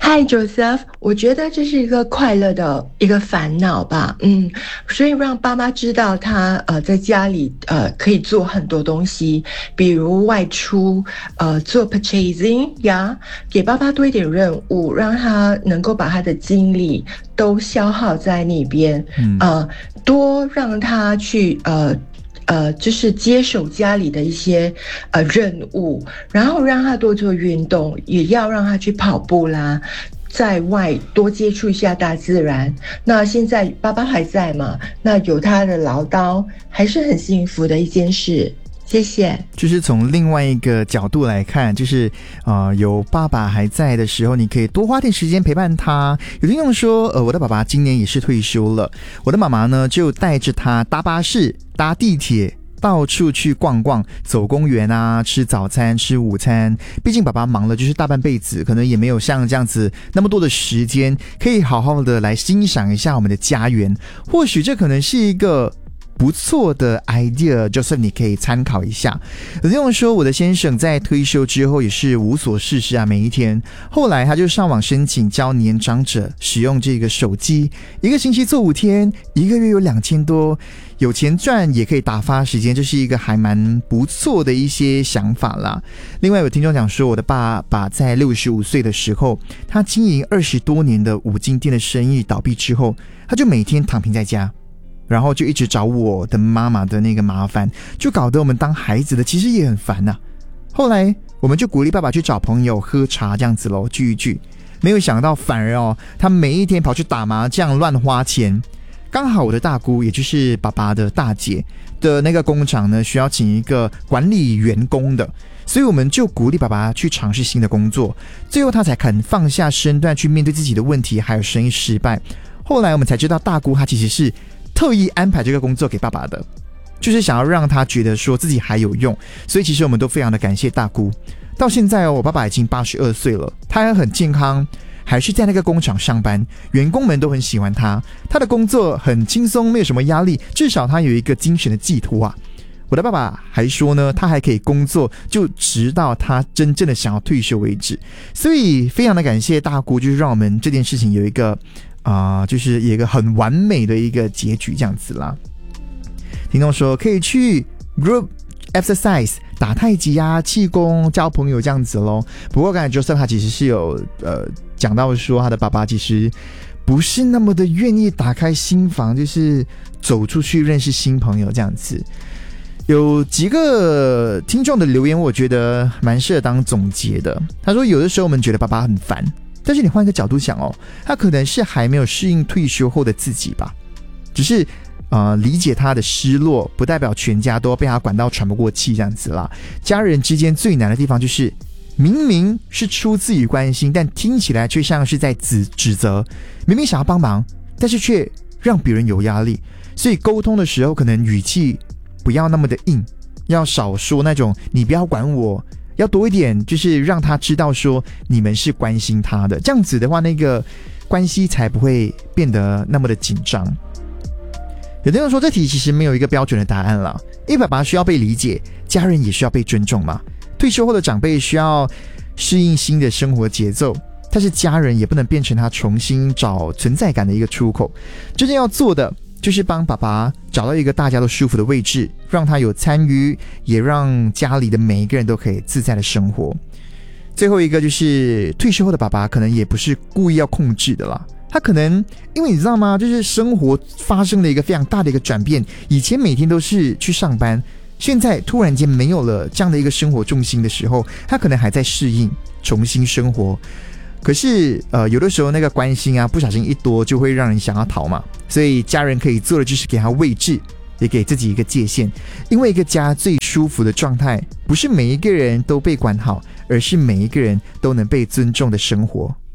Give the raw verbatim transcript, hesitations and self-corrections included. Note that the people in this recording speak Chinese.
Hi Joseph，我觉得这是一个快乐的一个烦恼吧，嗯，所以让爸妈知道他呃在家里呃可以做很多东西，比如外出呃做 purchasing 呀，给爸爸多一点任务，让他能够把他的精力都消耗在那边，嗯、呃，多让他去呃。呃，就是接手家里的一些呃任务，然后让他多做运动，也要让他去跑步啦，在外多接触一下大自然。那现在爸爸还在嘛？那有他的唠叨，还是很幸福的一件事。谢谢。 就是从另外一个角度来看，就是呃，有爸爸还在的时候，你可以多花点时间陪伴他。有听众说，呃，我的爸爸今年也是退休了，我的妈妈呢就带着他搭巴士、搭地铁，到处去逛逛，走公园啊，吃早餐，吃午餐。毕竟爸爸忙了就是大半辈子，可能也没有像这样子那么多的时间，可以好好的来欣赏一下我们的家园。或许这可能是一个不错的 idea， 就是你可以参考一下。有这样说，我的先生在退休之后也是无所事事啊，每一天。后来他就上网申请教年长者使用这个手机，一个星期做五天，一个月有两千多，有钱赚也可以打发时间，这是一个还蛮不错的一些想法啦。另外有听众讲说，我的爸爸在六十五岁的时候，他经营二十多年的五金店的生意倒闭之后，他就每天躺平在家。然后就一直找我的妈妈的那个麻烦，就搞得我们当孩子的其实也很烦啊。后来我们就鼓励爸爸去找朋友喝茶这样子咯，聚一聚。没有想到反而哦，他每一天跑去打麻将乱花钱。刚好我的大姑，也就是爸爸的大姐的那个工厂呢，需要请一个管理员工的，所以我们就鼓励爸爸去尝试新的工作。最后他才肯放下身段去面对自己的问题，还有生意失败。后来我们才知道，大姑她其实是特意安排这个工作给爸爸的，就是想要让他觉得说自己还有用。所以其实我们都非常的感谢大姑。到现在哦，我爸爸已经八十二岁了，他还很健康，还是在那个工厂上班，员工们都很喜欢他，他的工作很轻松，没有什么压力，至少他有一个精神的寄托啊。我的爸爸还说呢，他还可以工作，就直到他真正的想要退休为止。所以非常的感谢大姑，就是让我们这件事情有一个啊、呃，就是有一个很完美的一个结局这样子啦。听众说可以去 group exercise 打太极啊，气功，交朋友这样子咯。不过刚才 Joseph 他其实是有呃讲到说，他的爸爸其实不是那么的愿意打开心房，就是走出去认识新朋友这样子。有几个听众的留言我觉得蛮适合当总结的。他说有的时候我们觉得爸爸很烦，但是你换一个角度想哦，他可能是还没有适应退休后的自己吧。只是呃理解他的失落，不代表全家都被他管到喘不过气这样子啦。家人之间最难的地方就是明明是出自于关心，但听起来却像是在指指责。明明想要帮忙，但是却让别人有压力。所以沟通的时候可能语气不要那么的硬，要少说那种你不要管我，要多一点就是让他知道说你们是关心他的，这样子的话那个关系才不会变得那么的紧张。有的人说这题其实没有一个标准的答案啦，因为爸爸需要被理解，家人也需要被尊重嘛。退休后的长辈需要适应新的生活节奏，但是家人也不能变成他重新找存在感的一个出口。真正要做的就是帮爸爸找到一个大家都舒服的位置，让他有参与，也让家里的每一个人都可以自在的生活。最后一个就是退休后的爸爸可能也不是故意要控制的啦，他可能因为你知道吗，就是生活发生了一个非常大的一个转变，以前每天都是去上班，现在突然间没有了这样的一个生活重心的时候，他可能还在适应重新生活。可是呃，有的时候那个关心啊，不小心一多就会让人想要逃嘛。所以家人可以做的就是给他位置，也给自己一个界限。因为一个家最舒服的状态，不是每一个人都被管好，而是每一个人都能被尊重的生活。